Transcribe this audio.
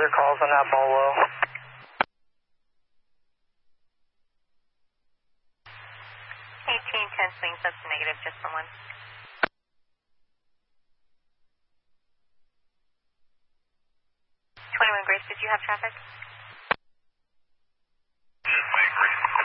other calls on that Bolo. 1810 swings, that's negative, just for one. 21 Grace, did you have traffic?